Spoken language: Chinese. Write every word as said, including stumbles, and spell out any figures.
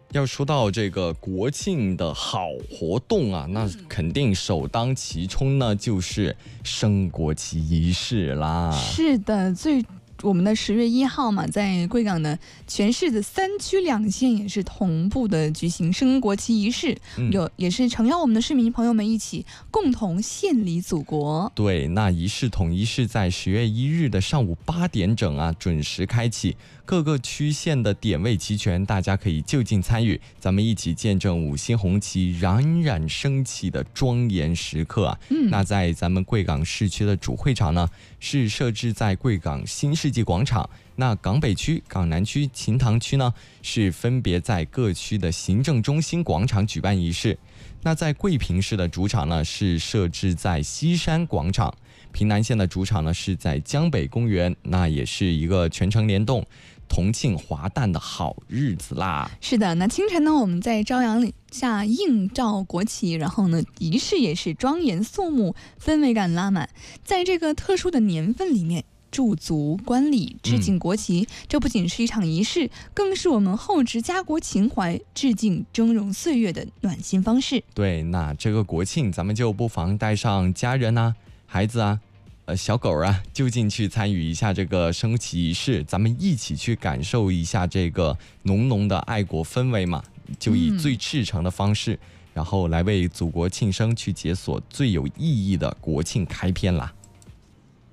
要说到这个国庆的好活动啊，那肯定首当其冲呢就是升国旗仪式啦。 是的，最我们的十月一号嘛，在贵港的全市的三区两县也是同步的举行升国旗仪式， 嗯、 有也是诚邀我们的市民朋友们一起共同献礼祖国。 对，那仪式统一是在十月一日的上午八点整啊准时开启，各个区县的点位齐全，大家可以就近参与，咱们一起见证五星红旗冉冉升起的庄严时刻啊。嗯、那在咱们贵港市区的主会场呢，是设置在贵港新世纪广场。那港北区、港南区、秦塘区呢，是分别在各区的行政中心广场举办仪式。那在贵平市的主场呢，是设置在西山广场；平南县的主场呢，是在江北公园。那也是一个全程联动、同庆华诞的好日子啦。 是的，那清晨呢，我们在朝阳下映照国旗，然后呢，仪式也是庄严肃穆，氛围感拉满。在这个特殊的年份里面，驻足观礼，致敬国旗、嗯、这不仅是一场仪式，更是我们厚植家国情怀、致敬峥嵘岁月的暖心方式。 对，那这个国庆咱们就不妨带上家人啊、孩子啊、呃小狗啊，就近去参与一下这个升旗仪式，咱们一起去感受一下这个浓浓的爱国氛围嘛，就以最赤诚的方式、嗯、然后来为祖国庆生，去解锁最有意义的国庆开篇啦。